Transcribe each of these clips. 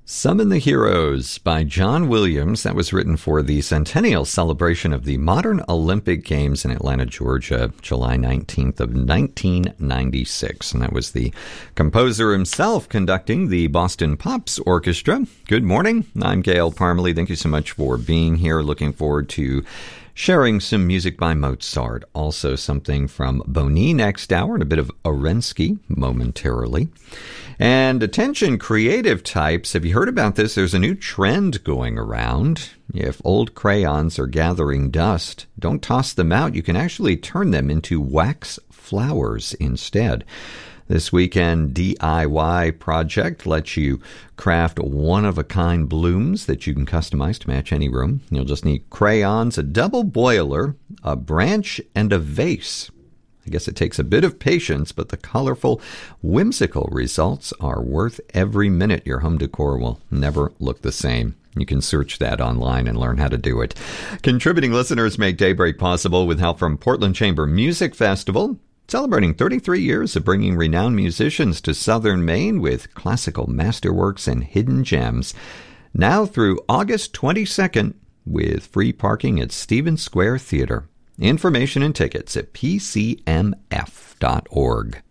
Summon the Heroes by John Williams. That was written for the centennial celebration of the modern Olympic Games in Atlanta, Georgia, July 19th of 1996. And that was the composer himself conducting the Boston Pops Orchestra. Good morning. I'm Gail Parmalee. Thank you so much for being here. Looking forward to sharing some music by Mozart. Also something from Boni next hour and a bit of Arensky momentarily. And attention creative types, have you heard about this? There's a new trend going around. If old crayons are gathering dust, don't toss them out. You can actually turn them into wax flowers instead. This weekend DIY project lets you craft one-of-a-kind blooms that you can customize to match any room. You'll just need crayons, a double boiler, a branch, and a vase. I guess it takes a bit of patience, but the colorful, whimsical results are worth every minute. Your home decor will never look the same. You can search that online and learn how to do it. Contributing listeners make Daybreak possible with help from Portland Chamber Music Festival, celebrating 33 years of bringing renowned musicians to Southern Maine with classical masterworks and hidden gems. Now through August 22nd with free parking at Stevens Square Theater. Information and tickets at pcmf.org.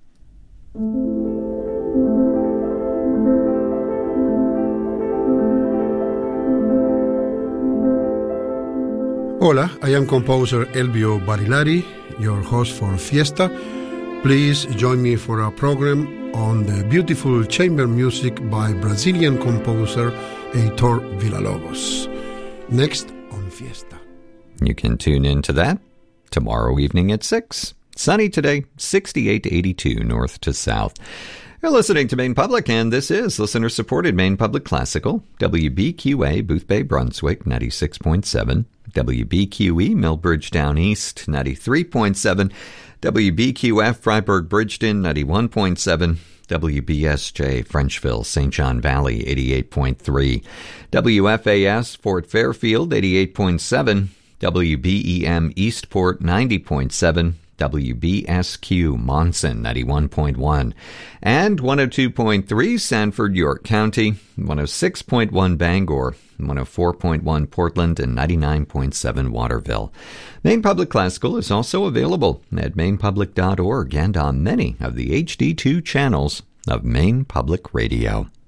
Hola, I am composer Elvio Barilari, your host for Fiesta. Please join me for a program on the beautiful chamber music by Brazilian composer Heitor Villa-Lobos. Next on Fiesta. You can tune in to that tomorrow evening at 6. Sunny today, 68 to 82 north to south. You're listening to Maine Public, and this is listener-supported Maine Public Classical, WBQA, Boothbay, Brunswick, 96.7, WBQE, Millbridge Down East, 93.7, WBQF, Freiburg, Bridgeton, 91.7, WBSJ, Frenchville, St. John Valley, 88.3, WFAS, Fort Fairfield, 88.7, WBEM, Eastport, 90.7, WBSQ, Monson, 91.1, and 102.3, Sanford, York County, 106.1, Bangor, 104.1, Portland, and 99.7, Waterville. Maine Public Classical is also available at mainepublic.org and on many of the HD2 channels of Maine Public Radio.